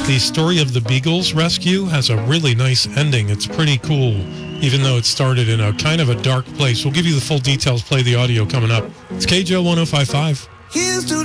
The story of the Beagles rescue has a really nice ending. It's pretty cool, even though it started in a kind of a dark place. We'll give you the full details, play the audio coming up. It's KJO 105.5. Here's to